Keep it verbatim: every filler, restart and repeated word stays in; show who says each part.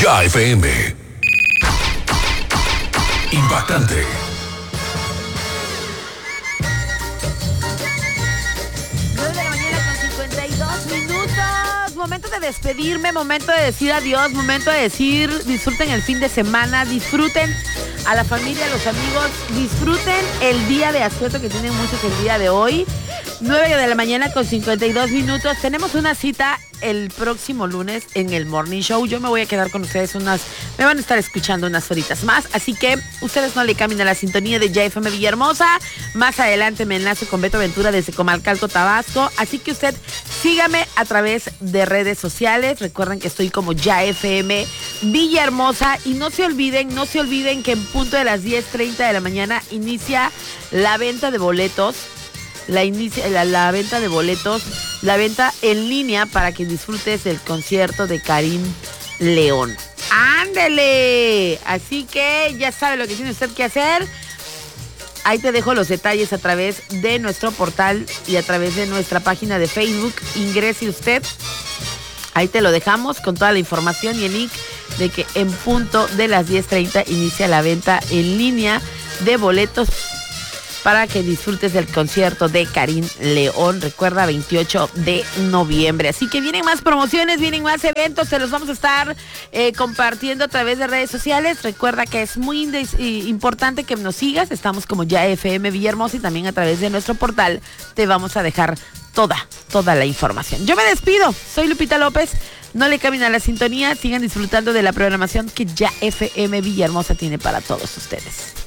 Speaker 1: Ya F M. Impactante.
Speaker 2: nueve de la mañana con cincuenta y dos minutos. Momento de despedirme, momento de decir adiós, momento de decir disfruten el fin de semana, disfruten a la familia, a los amigos, disfruten el día de asueto que tienen muchos el día de hoy. nueve de la mañana con cincuenta y dos minutos. Tenemos una cita el próximo lunes en el Morning Show. Yo me voy a quedar con ustedes unas... Me van a estar escuchando unas horitas más. Así que ustedes no le cambien a la sintonía de Ya F M Villahermosa. Más adelante me enlazo con Beto Ventura desde Comalcalco, Tabasco. Así que usted sígame a través de redes sociales. Recuerden que estoy como Ya F M Villahermosa. Y no se olviden, no se olviden que en punto de las diez treinta de la mañana inicia la venta de boletos. La, inicia, la, la venta de boletos, la venta en línea para que disfrutes del concierto de Karim León. ¡Ándele! Así que ya sabe lo que tiene usted que hacer. Ahí te dejo los detalles a través de nuestro portal y a través de nuestra página de Facebook. Ingrese usted. Ahí te lo dejamos con toda la información y el link de que en punto de las diez treinta inicia la venta en línea de boletos para que disfrutes del concierto de Karim León. Recuerda, veintiocho de noviembre. Así que vienen más promociones, vienen más eventos. Se los vamos a estar eh, compartiendo a través de redes sociales. Recuerda que es muy importante que nos sigas. Estamos como Ya F M Villahermosa y también a través de nuestro portal te vamos a dejar toda, toda la información. Yo me despido. Soy Lupita López. No le cambien a la sintonía. Sigan disfrutando de la programación que Ya F M Villahermosa tiene para todos ustedes.